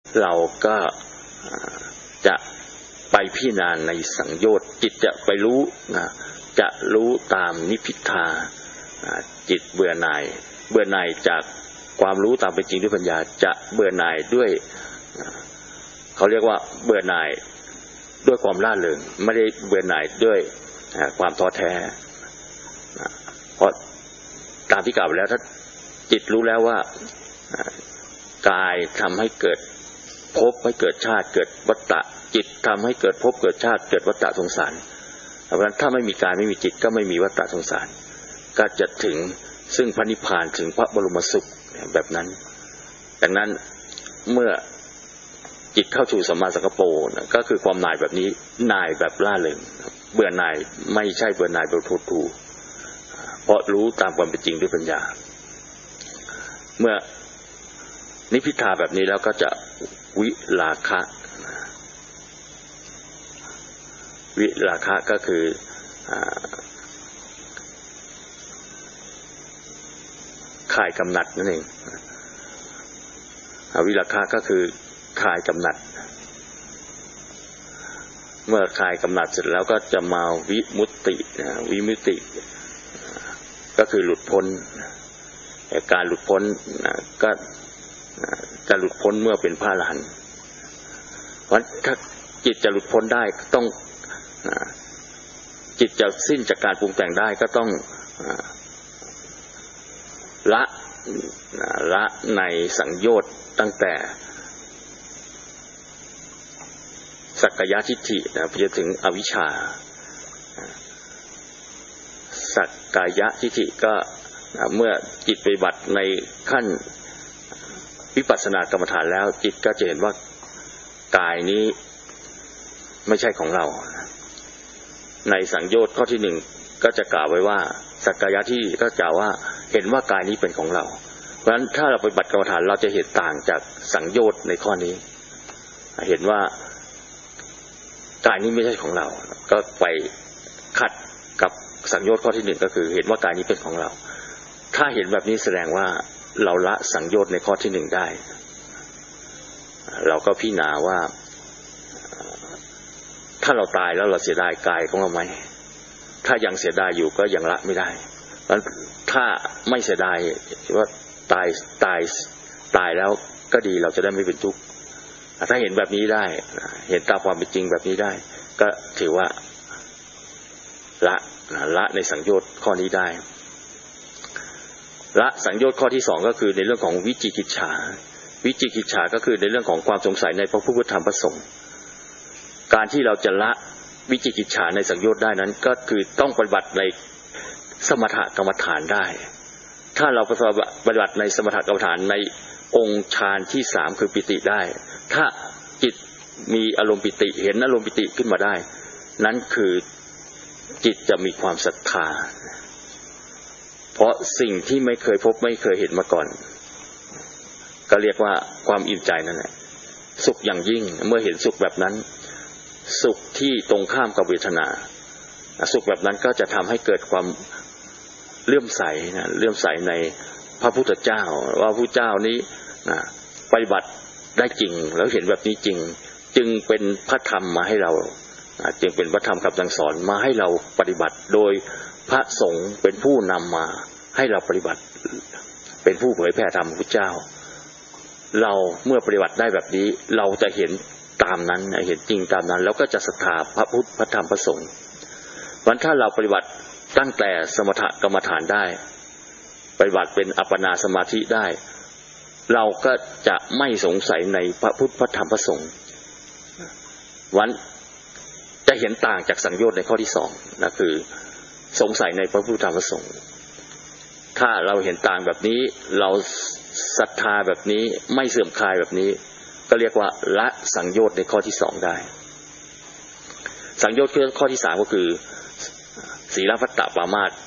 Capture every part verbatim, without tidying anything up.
เราก็จะไปพิจารณาในสังโยชน์จิตจะไปรู้นะจะรู้ตามนิพพิทาจิตเบื่อหน่ายเบื่อหน่ายจากความรู้ตามเป็นจริงด้วยปัญญาจะเบื่อหน่ายด้วยเขาเรียกว่าเบื่อหน่ายด้วยความล่าเริงไม่ได้เบื่อหน่ายด้วยความท้อแท้เพราะตามที่กล่าวไปแล้วถ้าจิตรู้แล้วว่ากายทำให้เกิดภพให้เกิดชาติเกิดวัฏฏะจิตทำให้เกิดภพเกิดชาติเกิดวัฏฏะสงสารเพราะฉะนั้นถ้าไม่มีกายไม่มีจิตก็ไม่มีวัฏฏะสงสารก็จะถึงซึ่งพระนิพพานถึงพระบรมสุขแบบนั้นดังนั้นเมื่อจิตเข้าสู่สัมมาสังกัปโปนะก็คือความหน่ายแบบนี้หน่ายแบบล่าเริงเบื่อหน่ายไม่ใช่เบื่อหน่ายแบบโทษูเพราะรู้ตามความเป็นจริงด้วยปัญญาเมื่อนิพพิทาแบบนี้แล้วก็จะวิราคะวิราคะก็คือคลายกำหนัดนั่นเองวิราคะก็คือคลายกำหนัดเมื่อคลายกำหนัดเสร็จแล้วก็จะมาวิมุตติวิมุตติก็คือหลุดพ้นการหลุดพ้นก็จะหลุดพ้นเมื่อเป็นพระอรหันต์เพราะถ้าจิตจะหลุดพ้นได้ต้องจิตจะสิ้นจากการปรุงแต่งได้ก็ต้องละละในสังโยชน์ตั้งแต่สักกายทิฏฐินะไปจนถึงอวิชชาสักกายทิฏฐิก็เมื่อจิตปฏิบัติในขั้นวิปัสสนากรรมฐานแล้วจิตก็จะเห็นว่ากายนี้ไม่ใช่ของเราในสังโยชน์ข้อที่หนึ่งก็จะกล่าวไว้ว่าสักกายทิฏฐิก็กล่าวว่าเห็นว่ากายนี้เป็นของเราเพราะฉะนั้นถ้าเราปฏิบัติกรรมฐานเราจะเห็นต่างจากสังโยชน์ในข้อนี้เห็นว่ากายนี้ไม่ใช่ของเราก็ไปขัดกับสังโยชน์ข้อที่หนึ่งก็คือเห็นว่ากายนี้เป็นของเราถ้าเห็นแบบนี้แสดงว่าเราละสังโยชน์ในข้อที่หนึ่งได้เราก็พิจารณาว่าถ้าเราตายแล้วเราเสียดายกายของเราไหมถ้ายังเสียดายอยู่ก็ยังละไม่ได้เพราะถ้าไม่เสียดายว่าตายตายตายแล้วก็ดีเราจะได้ไม่เป็นทุกข์ถ้าเห็นแบบนี้ได้เห็นตามความเป็นจริงแบบนี้ได้ก็ถือว่าละละในสังโยชน์ข้อนี้ได้ละสังโยชน์ข้อที่สองก็คือในเรื่องของวิจิกิจฉาวิจิกิจฉาก็คือในเรื่องของความสงสัยในพระพุทธธรรมพระสงฆ์การที่เราจะละวิจิกิจฉาในสังโยชน์ได้นั้นก็คือต้องปฏิบัติในสมถกรรมฐานได้ถ้าเราปฏิบัติในสมถกรรมฐานในองค์ฌานที่สามคือปิติได้ถ้าจิตมีอารมณ์ปิติเห็นอารมณ์ปิติขึ้นมาได้นั้นคือจิตจะมีความศรัทธาเพราะสิ่งที่ไม่เคยพบไม่เคยเห็นมาก่อนก็เรียกว่าความอิ่มใจนั่นแหละสุขอย่างยิ่งเมื่อเห็นสุขแบบนั้นสุขที่ตรงข้ามกับเวทนาสุขแบบนั้นก็จะทำให้เกิดความเลื่อมใสนะเลื่อมใสในพระพุทธเจ้าว่าพระพุทธเจ้านี้นะปฏิบัติได้จริงแล้วเห็นแบบนี้จริงจึงเป็นพระธรรมมาให้เราจึงเป็นพระธรรมคำสั่งสอนมาให้เราปฏิบัติโดยพระสงฆ์เป็นผู้นำมาให้เราปฏิบัติเป็นผู้เผยแผ่ธรรมพระพุทธเจ้าเราเมื่อปฏิบัติได้แบบนี้เราจะเห็นตามนั้นเห็นจริงตามนั้นแล้วก็จะศรัทธาพระพุทธพระธรรมพระสงฆ์วันถ้าเราปฏิบัติตั้งแต่สมถกรรมฐานได้ปฏิบัติเป็นอัปปนาสมาธิได้เราก็จะไม่สงสัยในพระพุทธพระธรรมพระสงฆ์วันจะเห็นต่างจากสังโยชน์ในข้อที่สองนะคือสงสัยในพระพุทธธรรมพระสงฆ์ถ้าเราเห็นต่างแบบนี้เราศรัทธาแบบนี้ไม่เสื่อมคลายแบบนี้ก็เรียกว่าละสังโยชน์ในข้อที่สองได้สังโยชน์ข้อที่สามก็คือศีลพัตตปามาส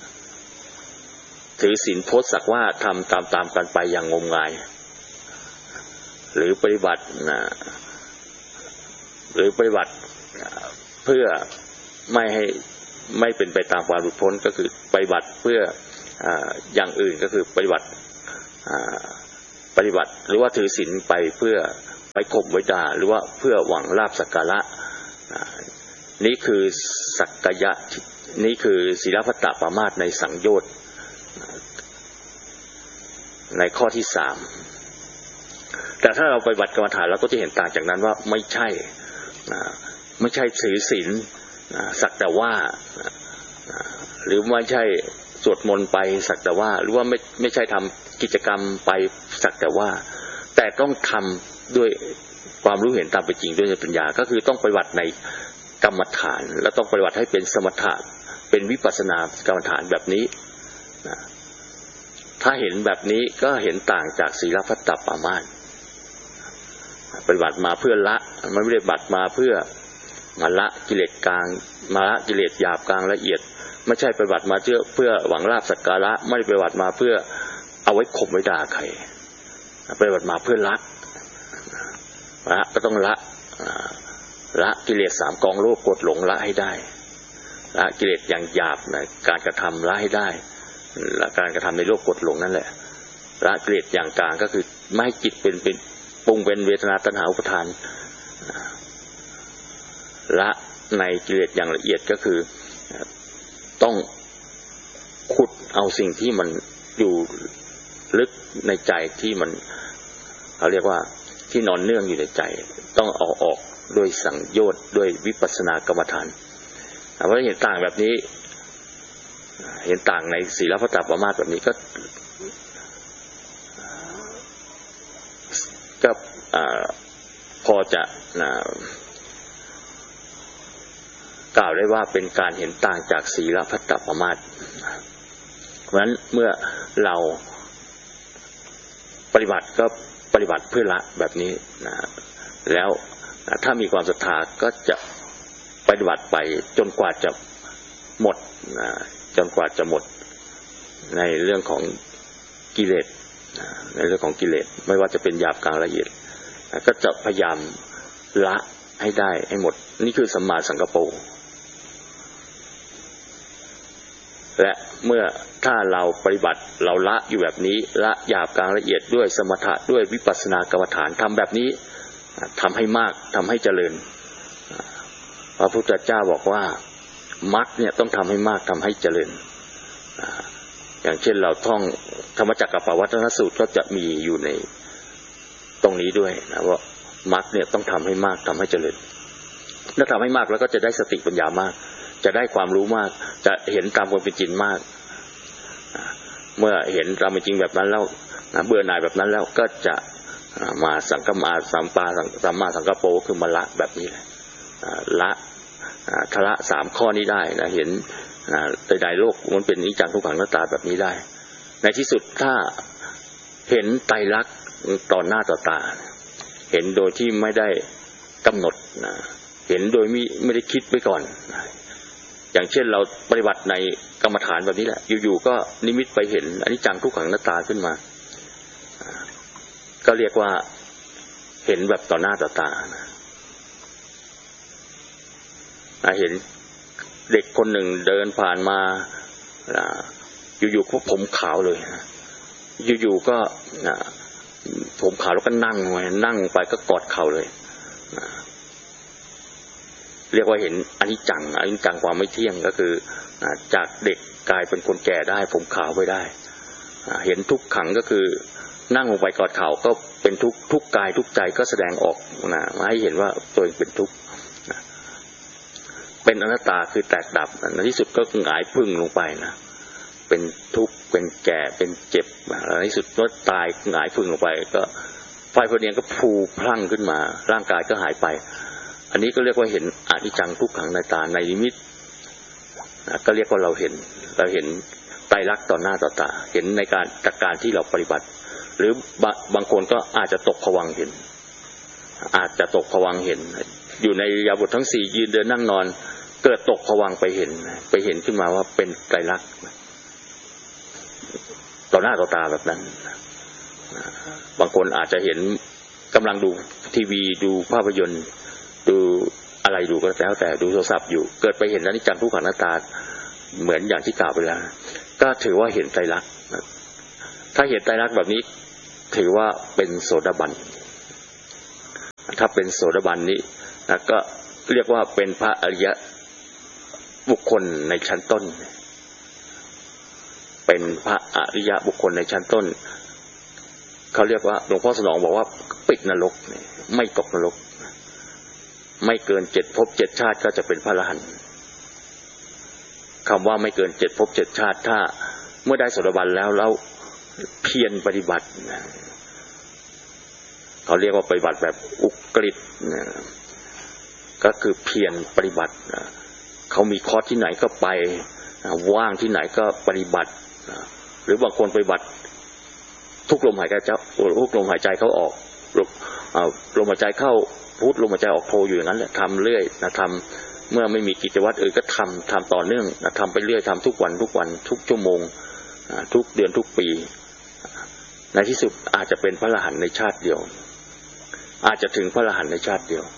ถือศีลพจน์สักว่าทำตามๆกันไปอย่างงมงายหรือปฏิบัตินะหรือปฏิบัติเพื่อไม่ให้ไม่เป็นไปตามความหลุดพ้นก็คือปฏิบัติเพื่ออย่างอื่นก็คือปฏิบัติปฏิบัติหรือว่าถือศีลไปเพื่อไปข่มไว้ด่าหรือว่าเพื่อหวังลาภสักการะนี่คือสักกายะนี่คือศีลพัตตปามาสในสังโยชน์ในข้อที่สามแต่ถ้าเราไปปฏิบัติกรรมฐานเราก็จะเห็นต่างจากนั้นว่าไม่ใช่ไม่ใช่ถือศีลสักแต่ว่าหรือไม่ใช่สวดมนต์ไปสักแต่ว่าหรือว่าไม่ไม่ใช่ทำกิจกรรมไปสักแต่ว่าแต่ต้องทำด้วยความรู้เห็นตามเป็นจริงด้วยปัญญาก็คือต้องปฏิบัติในกรรมฐานและต้องปฏิบัติให้เป็นสมถะเป็นวิปัสสนากรรมฐานแบบนี้ถ้าเห็นแบบนี้ก็เห็นต่างจากศีลพัตตปามาสปฏิบัติมาเพื่อละไม่ได้ปฏิบัติมาเพื่อมาละกิเลสกลางมาละกิเลสหยาบกลางละเอียดไม่ใช่ปฏิบัติมาเพื่อเพื่อหวังลาภสักการะไม่ได้ปฏิบัติมาเพื่อเอาไว้ข่มไว้ด่าใครปฏิบัติมาเพื่อละละก็ต้องละละกิเลสสามกองโลภโกรธหลงละให้ได้ละกิเลสอย่างหยาบในการกระทำละให้ได้ละการกระทำในโลภโกรธหลงนั่นแหละละกิเลสอย่างกลางก็คือไม่ให้จิตเป็นเป็นปรุงเป็นเวทนาตัณหาอุปาทานละในกิเลสอย่างละเอียดก็คือต้องขุดเอาสิ่งที่มันอยู่ลึกในใจที่มันเขาเรียกว่าที่นอนเนื่องอยู่ในใจต้องเอาออกโดยสังโยชน์ด้วยวิปัสสนากรรมฐานเพราะเห็นต่างแบบนี้เห็นต่างในศีลพัตตปามาสแบบนี้ก็ก็พอจะกล่าวได้ว่าเป็นการเห็นต่างจากศีลพัตตปามาสเพราะฉะนั้นเมื่อเราปฏิบัติก็ปฏิบัติเพื่อละแบบนี้นะแล้วถ้ามีความศรัทธาก็จะปฏิบัติไปจนกว่าจะหมดนะจนกว่าจะหมดในเรื่องของกิเลสในเรื่องของกิเลสไม่ว่าจะเป็นหยาบกลางละเอียดก็จะพยายามละให้ได้ให้หมดนี่คือสัมมาสังกัปปะและเมื่อถ้าเราปฏิบัติเราละอยู่แบบนี้ละหยาบกลางละเอียดด้วยสมถะด้วยวิปัสสนากรรมฐานทำแบบนี้ทำให้มากทำให้เจริญพระพุทธเจ้าบอกว่ามรรคเนี่ยต้องทำให้มากทำให้เจริญอย่างเช่นเราท่องธรรมจักรปวัตตนสูตรก็จะมีอยู่ในตรงนี้ด้วยนะว่ามรรคเนี่ยต้องทำให้มากทำให้เจริญถ้าทำให้มากแล้วก็จะได้สติปัญญามากจะได้ความรู้มากจะเห็นตามความเป็นจริงมากเมื่อเห็นตามเป็นจริงแบบนั้นแล้วเบื่อหน่ายแบบนั้นแล้วก็จะมาสังกัมมาสัมปาสัมมาสังกัปโปคือมาละแบบนี้เลยละทละสามข้อนี้ได้นะเห็นใดๆโลกมันเป็นนิจจังทุกขังอนัตตาแบบนี้ได้ในที่สุดถ้าเห็นไตรลักษณ์ต่อหน้าต่อตาเห็นโดยที่ไม่ได้กำหนดนะเห็นโดยไม่ไม่ได้คิดไว้ก่อนนะอย่างเช่นเราปฏิบัติในกรรมฐานแบบนี้แหละอยู่ๆก็นิมิตไปเห็นอนิจจังทุกขังอนัตตาขึ้นมาก็เรียกว่าเห็นแบบต่อหน้าต่อตานะเห็นเด็กคนหนึ่งเดินผ่านมาอยู่ๆก็ผมขาวเลยอยู่ๆก็ผมขาวแล้วก็นั่งไว้นั่งไปก็กอดเข่าเลยเรียกว่าเห็นอนิจจังอนิจจังความไม่เที่ยงก็คือจากเด็กกลายเป็นคนแก่ได้ผมขาวไปได้เห็นทุกขังก็คือนั่งลงไปกอดเข่าก็เป็นทุกทุกกายทุกใจก็แสดงออกนะมาให้เห็นว่าตัวเองเป็นทุกข์เป็นอนัตตาคือแตกดับในที่สุดก็หงายพึ่งลงไปนะเป็นทุกข์เป็นแก่เป็นเจ็บในที่สุดก็ตายหงายพึ่งลงไปก็ไฟพระเนียงก็ฟูพลั่งขึ้นมาร่างกายก็หายไปอันนี้ก็เรียกว่าเห็นอนิจจังทุกขังในตาในนิมิตนะก็เรียกว่าเราเห็นเราเห็นไตรลักษณ์ต่อหน้าต่อตาเห็นในการจากการที่เราปฏิบัติหรือบางคนก็อาจจะตกภวังค์เห็นอาจจะตกภวังค์เห็นอยู่ในอิริยาบถทั้งสี่ยืนเดินนั่งนอนเกิดตกภวังค์ไปเห็นไปเห็นขึ้นมาว่าเป็นไตรลักษณ์ต่อหน้าต่อตาแบบนั้นบางคนอาจจะเห็นกำลังดูทีวีดูภาพยนตร์ดูอะไรดูก็แล้วแต่ดูโทรศัพท์อยู่เกิดไปเห็นอนิจจังทุกขังอนัตตาเหมือนอย่างที่กล่าวไปแล้วก็ถือว่าเห็นไตรลักษณ์ถ้าเห็นไตรลักษณ์แบบนี้ถือว่าเป็นโสดาบันถ้าเป็นโสดาบันนี้นะก็เรียกว่าเป็นพระอริยบุคคลในชั้นต้นเป็นพระอริยบุคคลในชั้นต้นเขาเรียกว่าหลวงพ่อสนองบอกว่าปิดนรกไม่ตกนรกไม่เกินเจ็ดภพเจ็ดชาติก็จะเป็นพระอรหันต์คำว่าไม่เกินเจ็ดภพเจ็ดชาติถ้าเมื่อได้โสดาบันแล้วแล้วเพียรปฏิบัติเขาเรียกว่าปฏิบัติแบบอุกฤษก็คือเพียรปฏิบัติเขามีคอร์สที่ไหนก็ไปว่างที่ไหนก็ปฏิบัติหรือบางคนปฏิบัติทุกลมหายใจเข้าทุกลมหายใจเข้าออกลมหายใจเข้าพุทลมหายใจออกโทอยู่อย่างนั้นแหละทำเรื่อยนะทำเมื่อไม่มีกิจวัตรอื่นก็ทำทำต่อเนื่องนะทำไปเรื่อยทำทุกวันทุกวันทุกชั่วโมงทุกเดือนทุกปีในที่สุดอาจจะเป็นพระอรหันต์ในชาติเดียวอาจจะถึงพระอรหันต์ในชาติเดียว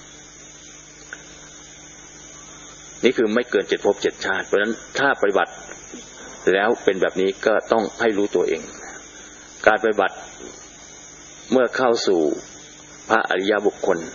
นี่คือไม่เกินเจ็ดภพเจ็ดชาติเพราะฉะนั้นถ้าปฏิบัติแล้วเป็นแบบนี้ก็ต้องให้รู้ตัวเองการปฏิบัติเมื่อเข้าสู่พระอริยบุคคล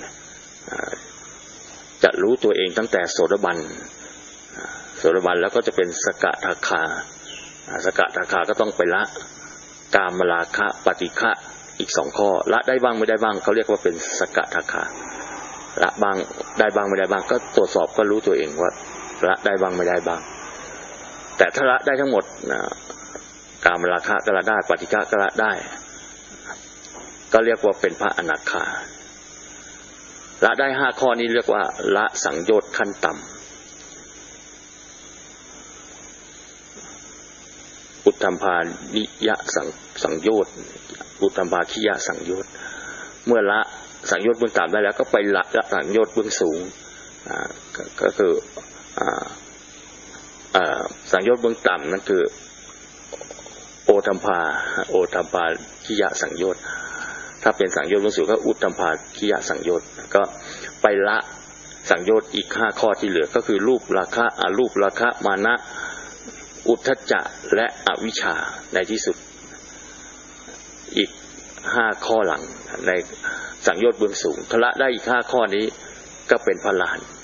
จะรู้ตัวเองตั้งแต่โสดาบันโสดาบันแล้วก็จะเป็นสกทาคาสกทาคาก็ต้องไปละกามราคะปฏิฆะอีกสองข้อละได้บ้างไม่ได้บ้างเขาเรียกว่าเป็นสกทาคาละบ้างได้บ้างไม่ได้บ้างก็ตรวจสอบก็รู้ตัวเองว่าละได้บ้างไม่ได้บ้างแต่ถ้าละได้ทั้งหมดนะกามราคะก็ละได้ปฏิฆะก็ละได้ก็เรียกว่าเป็นพระอนาคาละได้ห้าข้อนี้เรียกว่าละสังโยชน์ขั้นต่ำอุทธัมภานิยสังสังโยชน์อุทธัมภาคิยสังโยชน์เมื่อละสังโยชน์เบื้องต่ำได้แล้วก็ไปละละสังโยชน์เบื้องสูงอ่าก็คืออ่าอ่าสังโยชน์เบื้องต่ำนั่นคือโอทัมภาโอทัมภาคิยสังโยชน์ถ้าเป็นสังโยชน์เบื้องสูงก็อุทธัมภาคิยสังโยชน์ก็ไปละสังโยชน์อีกห้าข้อที่เหลือก็คือรูปราคะอรูปราคะมานะอุทธัจจะและอวิชชาในที่สุดอีกห้าข้อหลังในสังโยชน์เบื้องสูงทละได้อีกห้าข้อนี้ก็เป็นพระอรหันต์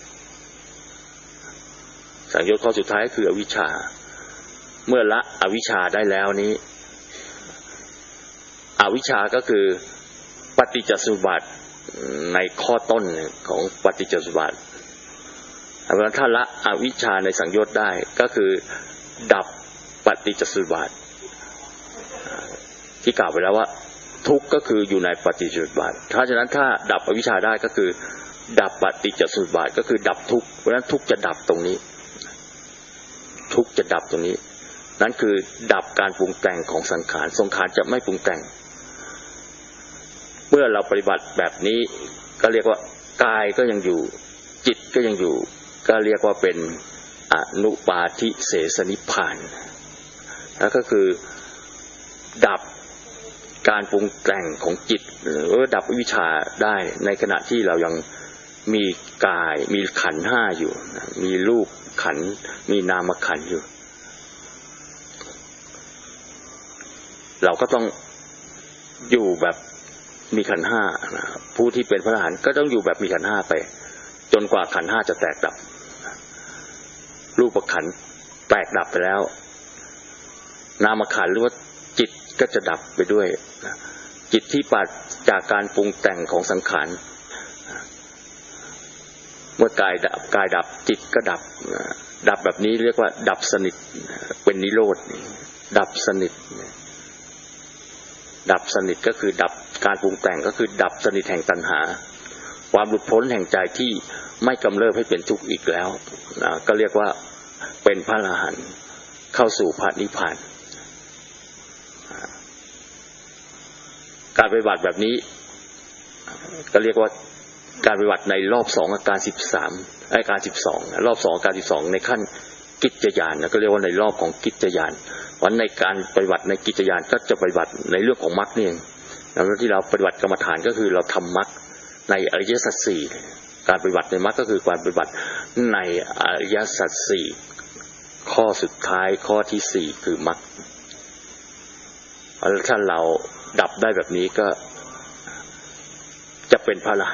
สังโยชน์ข้อสุดท้ายคืออวิชชาเมื่อละอวิชชาได้แล้วนี้อวิชชาก็คือปฏิจจสมุปบาทในข้อต้นของปฏิจจสมุปบาทเพราะฉะนั้นถ้าละอวิชชาในสังโยชน์ได้ก็คือดับปฏิจจสมุปบาทที่กล่าวไปแล้วว่าทุกข์ก็คืออยู่ในปฏิจจสมุปบาทถ้าฉะนั้นถ้าดับอวิชชาได้ก็คือดับปฏิจจสมุปบาทก็คือดับทุกข์เพราะฉะนั้นทุกข์จะดับตรงนี้ทุกข์จะดับตรงนี้นั่นคือดับการปรุงแต่งของสังขารสังขารจะไม่ปรุงแต่งเมื่อเราปฏิบัติแบบนี้ก็เรียกว่ากายก็ยังอยู่จิตก็ยังอยู่ก็เรียกว่าเป็นอนุปาทิเสสนิพพานแล้วก็คือดับการปรุงแต่งของจิตหรือดับวิชาได้ในขณะที่เรายังมีกายมีขันธ์ห้าอยู่มีรูปขันธ์มีนามขันธ์อยู่เราก็ต้องอยู่แบบมีขันธ์ห้าผู้ที่เป็นพระอรหันต์ก็ต้องอยู่แบบมีขันธ์ห้าไปจนกว่าขันธ์ห้าจะแตกดับรูปขันธ์แตกดับไปแล้วนามขันธ์หรือว่าจิตก็จะดับไปด้วยจิตที่ปราศจากการปรุงแต่งของสังขารเมื่อกายดับกายดับจิตก็ดับดับแบบนี้เรียกว่าดับสนิทเป็นนิโรธดับสนิทดับสนิทก็คือดับการปรุงแต่งก็คือดับสนิทแห่งตัณหาความหลุดพ้นแห่งใจที่ไม่กำเริบให้เป็นทุกข์อีกแล้วนะก็เรียกว่าเป็นพระอรหันต์เข้าสู่พระนิพพานการปฏิบัติแบบนี้ก็เรียกว่าการปฏิบัติในรอบสองอาการสิบสามอาการสิบสองรอบสองอาการสิบสองในขั้นกิจญาณนะก็เรียกว่าในรอบของกิจญาณวันในการปฏิบัติในกิจญาณก็จะปฏิบัติในเรื่องของมรรคนี่เองแล้วที่เราปฏิบัติกรรมฐานก็คือเราทำมรรคในอริยสัจสี่การปฏิบัติในมรรคก็คือการปฏิบัติในอริยสัจสี่ข้อสุดท้ายข้อที่สี่คือมรรคถ้าเราดับได้แบบนี้ก็จะเป็นพระอรหันต์